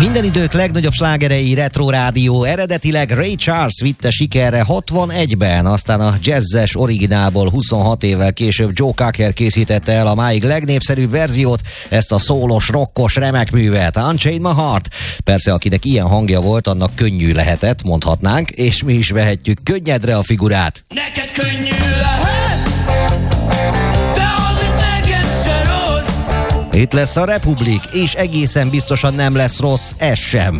Minden idők legnagyobb slágerei Retro Rádió. Eredetileg Ray Charles vitte sikerre 61-ben, aztán a jazzes originálból 26 évvel később Joe Cocker készítette el a máig legnépszerűbb verziót, ezt a szólos, rokkos remekművet, Unchained My Heart. Persze, akinek ilyen hangja volt, annak könnyű lehetett, mondhatnánk, és mi is vehetjük könnyedre a figurát. Neked könnyű lehet, de azért neked se rossz. Itt lesz a Republik, és egészen biztosan nem lesz rossz, ez sem.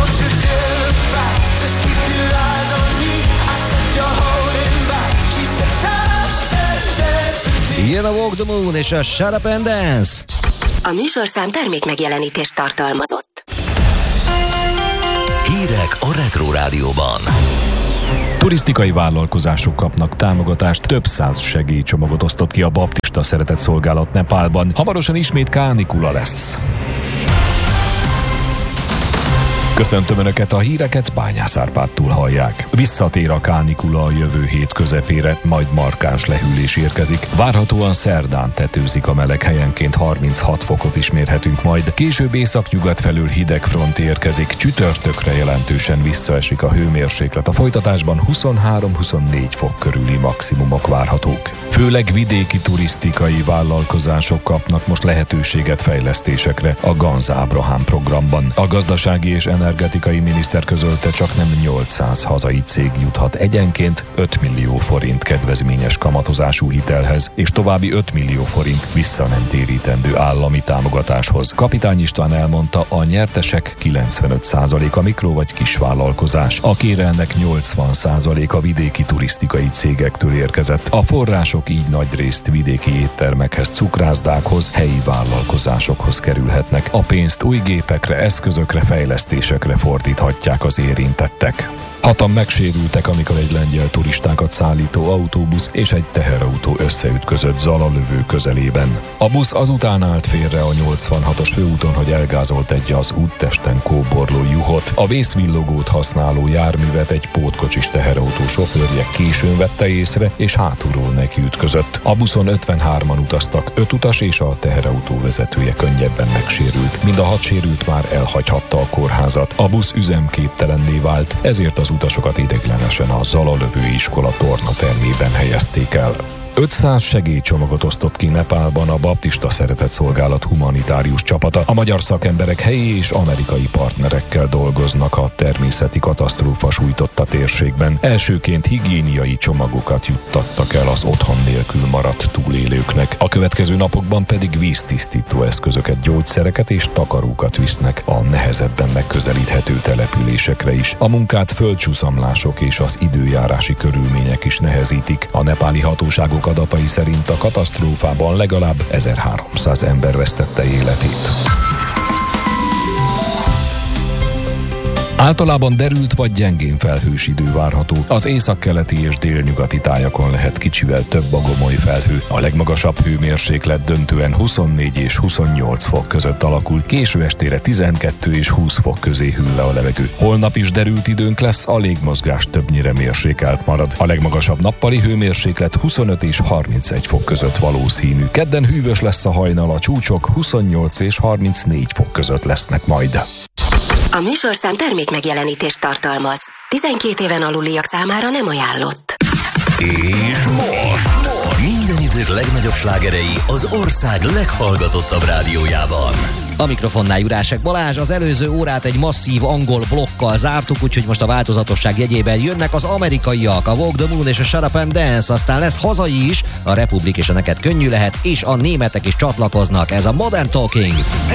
Jön a Walk the Moon és a Shut Up and Dance. A műsorszám termék megjelenítést tartalmazott. Hírek a Retro Rádióban. Turisztikai vállalkozások kapnak támogatást, több száz segélycsomagot osztott ki a Baptista Szeretetszolgálat Nepálban. Hamarosan ismét kánikula lesz. Köszöntöm Önöket, a híreket Bányász Árpádtól hallják. Visszatér a kánikula a jövő hét közepére, majd markáns lehűlés érkezik. Várhatóan szerdán tetőzik a meleg, helyenként 36 fokot is mérhetünk majd. Később északnyugat felől hideg front érkezik, csütörtökre jelentősen visszaesik a hőmérséklet. A folytatásban 23-24 fok körüli maximumok várhatók. Főleg vidéki turisztikai vállalkozások kapnak most lehetőséget fejlesztésekre a Ganz Ábrahám programban. A gazdasági és energetikai miniszter közölte, csak nem 800 hazai cég juthat egyenként 5 millió forint kedvezményes kamatozású hitelhez, és további 5 millió forint vissza nem térítendő állami támogatáshoz. Kapitány István elmondta, a nyertesek 95% a mikro- vagy kisvállalkozás. A kérelmek 80% a vidéki turisztikai cégektől érkezett. A források így nagyrészt vidéki éttermekhez, cukrászdákhoz, helyi vállalkozásokhoz kerülhetnek. A pénzt új gépekre, eszközökre, fejlesztésekre fordíthatják az érintettek. 6-an megsérültek, amikor egy lengyel turistákat szállító autóbusz és egy teherautó összeütközött Zalalövő közelében. A busz azután állt félre a 86-os főúton, hogy elgázolt egy az úttesten kóborló juhot. A vészvillogót használó járművet egy pótkocsis teherautó sofőrje későn vette észre, és hátulról nekiütközött. A buszon 53-an utaztak, 5 utas és a teherautó vezetője könnyebben megsérült. Mind a 6 sérült már elhagyhatta a kórházat. A busz üzemképtelenné vált, ezért az utasokat ideiglenesen a Zalalövő iskola tornatermében helyezték el. 500 segélycsomagot osztott ki Nepálban a Baptista Szeretetszolgálat humanitárius csapata. A magyar szakemberek helyi és amerikai partnerekkel dolgoznak a természeti katasztrófa sújtotta térségben. Elsőként higiéniai csomagokat juttattak el az otthon nélkül maradt túlélőknek. A következő napokban pedig víztisztító eszközöket, gyógyszereket és takarókat visznek a nehezebben megközelíthető településekre is. A munkát földcsúszamlások és az időjárási körülmények is nehezítik. A nepáli hatóságok adatai szerint a katasztrófában legalább 1300 ember vesztette életét. Általában derült vagy gyengén felhős idő várható. Az északkeleti és délnyugati tájakon lehet kicsivel több a gomoly felhő. A legmagasabb hőmérséklet döntően 24 és 28 fok között alakul, késő estére 12 és 20 fok közé hűl le a levegő. Holnap is derült időnk lesz, a légmozgás többnyire mérsékelt marad. A legmagasabb nappali hőmérséklet 25 és 31 fok között valószínű. Kedden hűvös lesz a hajnal, a csúcsok 28 és 34 fok között lesznek majd. A műsorszám termék megjelenítést tartalmaz. 12 éven aluliak számára nem ajánlott. És most minden idők legnagyobb slágerei az ország leghallgatottabb rádiójában. A mikrofonnál Jurásek Balázs, az előző órát egy masszív angol blokkal zártuk, úgyhogy most a változatosság jegyében jönnek az amerikaiak, a Walk the Moon és a Shut Up and Dance, aztán lesz hazai is, a Republik és a Neked könnyű lehet, és a németek is csatlakoznak, ez a Modern Talking.